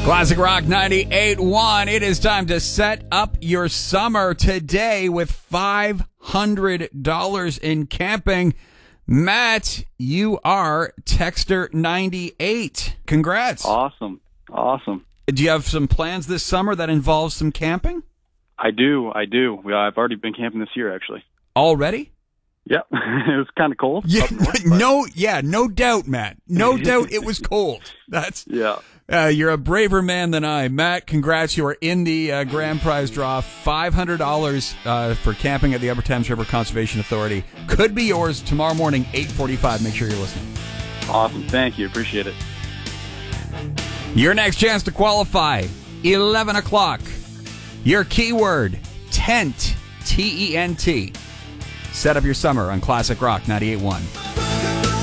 Classic Rock 98.1. It is time to set up your summer today with $500 in camping. Matt, you are Texter 98. Congrats. Awesome. Do you have some plans this summer that involves some camping? I do. I've already been camping this year, actually. Already? Yep. It was kind of cold. Yeah, up north, no doubt, Matt. No doubt it was cold. You're a braver man than I. Matt, congrats. You are in the grand prize draw. $500 for camping at the Upper Thames River Conservation Authority. Could be yours tomorrow morning, 8:45. Make sure you're listening. Awesome. Thank you. Appreciate it. Your next chance to qualify, 11 o'clock. Your keyword, tent, T-E-N-T. Set up your summer on Classic Rock 98.1.